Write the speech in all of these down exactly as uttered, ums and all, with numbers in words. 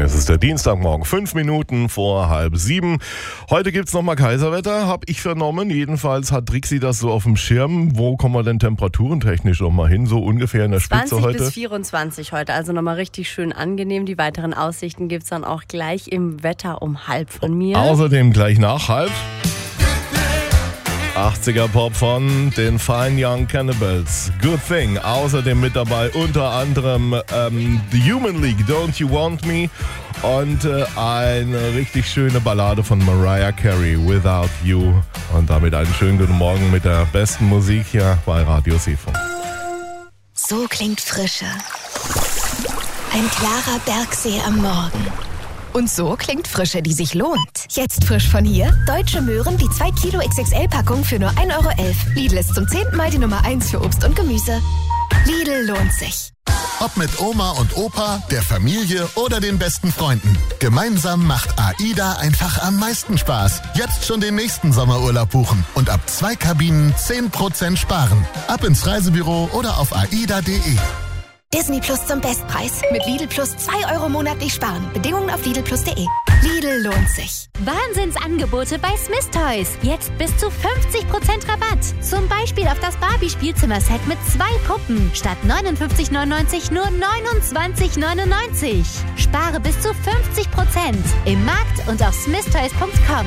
Es ist der Dienstagmorgen, fünf Minuten vor halb sieben. Heute gibt's nochmal Kaiserwetter, habe ich vernommen. Jedenfalls hat Trixi das so auf dem Schirm. Wo kommen wir denn temperaturentechnisch nochmal hin? So ungefähr in der Spitze zwanzig heute? bis vierundzwanzig heute, also nochmal richtig schön angenehm. Die weiteren Aussichten gibt's dann auch gleich im Wetter um halb von mir. Außerdem gleich nach halb achtziger Pop von den Fine Young Cannibals. Good Thing. Außerdem mit dabei unter anderem ähm, The Human League, Don't You Want Me? Und äh, eine richtig schöne Ballade von Mariah Carey, Without You. Und damit einen schönen guten Morgen mit der besten Musik hier bei Radio Seefunk. So klingt Frische. Ein klarer Bergsee am Morgen. Und so klingt Frische, die sich lohnt. Jetzt frisch von hier. Deutsche Möhren, die zwei Kilo X X L-Packung für nur ein Euro elf. Lidl ist zum zehnten Mal die Nummer eins für Obst und Gemüse. Lidl lohnt sich. Ob mit Oma und Opa, der Familie oder den besten Freunden. Gemeinsam macht AIDA einfach am meisten Spaß. Jetzt schon den nächsten Sommerurlaub buchen und ab zwei Kabinen zehn Prozent sparen. Ab ins Reisebüro oder auf aida punkt de. Disney Plus zum Bestpreis. Mit Lidl Plus zwei Euro monatlich sparen. Bedingungen auf lidl plus punkt de. Lidl lohnt sich. Wahnsinnsangebote bei Smith Toys. Jetzt bis zu fünfzig Prozent Rabatt. Zum Beispiel auf das Barbie-Spielzimmer-Set mit zwei Puppen. Statt neunundfünfzig neunundneunzig nur neunundzwanzig neunundneunzig. Spare bis zu fünfzig Prozent. Im Markt und auf smith toys punkt com.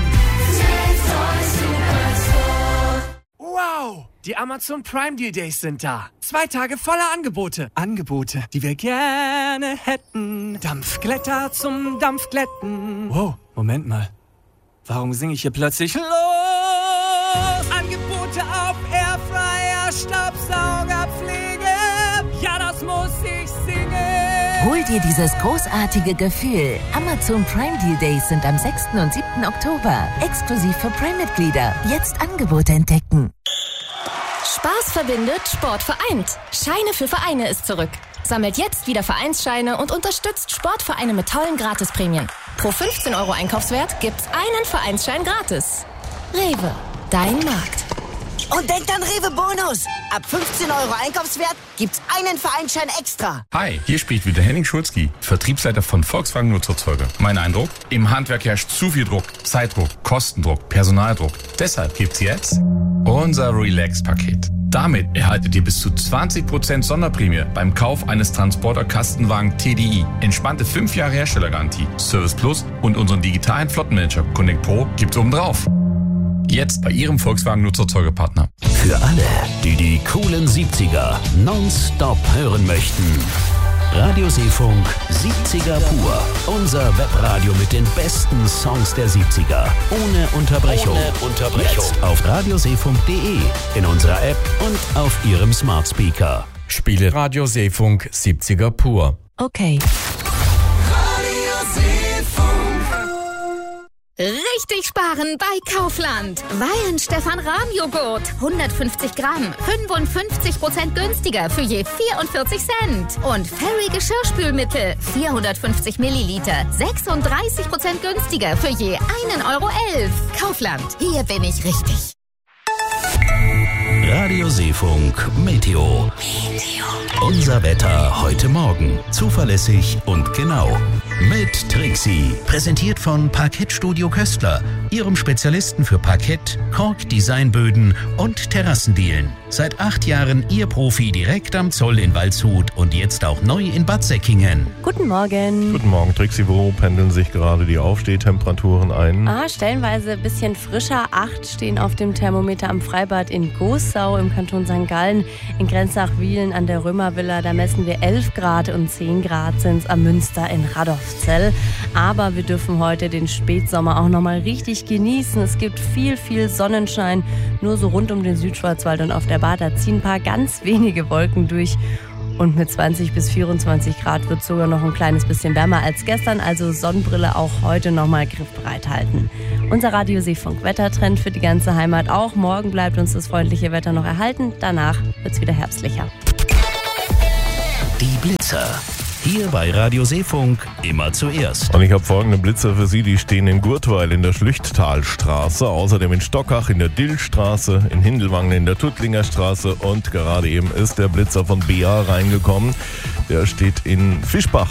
Wow! Die Amazon Prime Deal Days sind da. Zwei Tage voller Angebote. Angebote, die wir gerne hätten. Dampfglätter zum Dampfglätten. Wow, Moment mal. Warum singe ich hier plötzlich los? Angebote auf Airfryer, Staubsaugerpflege. Ja, das muss ich singen. Hol dir dieses großartige Gefühl. Amazon Prime Deal Days sind am sechsten und siebten Oktober. Exklusiv für Prime-Mitglieder. Jetzt Angebote entdecken. Spaß verbindet, Sport vereint. Scheine für Vereine ist zurück. Sammelt jetzt wieder Vereinsscheine und unterstützt Sportvereine mit tollen Gratisprämien. Pro fünfzehn Euro Einkaufswert gibt's einen Vereinsschein gratis. Rewe, dein Markt. Und denkt an Rewe Bonus. Ab fünfzehn Euro Einkaufswert gibt's einen Vereinsschein extra. Hi, hier spricht wieder Henning Schulzki, Vertriebsleiter von Volkswagen Nutzerzeuge. Mein Eindruck? Im Handwerk herrscht zu viel Druck. Zeitdruck, Kostendruck, Personaldruck. Deshalb gibt's jetzt unser Relax-Paket. Damit erhaltet ihr bis zu zwanzig Prozent Sonderprämie beim Kauf eines Transporter-Kastenwagen T D I. Entspannte fünf Jahre Herstellergarantie, Service Plus und unseren digitalen Flottenmanager Connect Pro gibt's obendrauf. Jetzt bei Ihrem Volkswagen-Nutzerzeugepartner. Für alle, die die coolen siebziger nonstop hören möchten. Radio Seefunk siebziger pur. Unser Webradio mit den besten Songs der siebziger. Ohne Unterbrechung. Ohne Unterbrechung. Jetzt auf radioseefunk punkt de, in unserer App und auf Ihrem Smart Speaker. Spiele Radio Seefunk siebziger pur. Okay. Richtig sparen bei Kaufland. Weihen Stefan Rahm Joghurt. hundertfünfzig Gramm. fünfundfünfzig Prozent günstiger für je vierundvierzig Cent. Und Fairy Geschirrspülmittel. vierhundertfünfzig Milliliter. sechsunddreißig Prozent günstiger für je einen Euro elf. Kaufland. Hier bin ich richtig. Radio Seefunk Meteo. Meteo. Unser Wetter heute Morgen. Zuverlässig und genau. Mit Trixi. Präsentiert von Parkettstudio Köstler. Ihrem Spezialisten für Parkett, Kork-Designböden und Terrassendielen. Seit acht Jahren Ihr Profi direkt am Zoll in Waldshut und jetzt auch neu in Bad Säckingen. Guten Morgen. Guten Morgen, Trixi. Wo pendeln sich gerade die Aufstehtemperaturen ein? Ah, stellenweise ein bisschen frischer. Acht stehen auf dem Thermometer am Freibad in Gossau im Kanton Sankt Gallen. In Grenzach-Wielen an der Römervilla, da messen wir elf Grad und zehn Grad sind es am Münster in Radolfzell. Aber wir dürfen heute den Spätsommer auch nochmal richtig genießen. Es gibt viel, viel Sonnenschein. Nur so rund um den Südschwarzwald und auf der Bar, da ziehen ein paar ganz wenige Wolken durch. Und mit zwanzig bis vierundzwanzig Grad wird es sogar noch ein kleines bisschen wärmer als gestern. Also Sonnenbrille auch heute nochmal griffbereit halten. Unser Radio Seefunk Wettertrend für die ganze Heimat auch. Morgen bleibt uns das freundliche Wetter noch erhalten. Danach wird es wieder herbstlicher. Die Blitzer. Hier bei Radio Seefunk immer zuerst. Und ich habe folgende Blitzer für Sie, die stehen in Gurtweil in der Schlüchttalstraße, außerdem in Stockach in der Dillstraße, in Hindelwangen in der Tuttlinger Straße und gerade eben ist der Blitzer von B A reingekommen. Der steht in Fischbach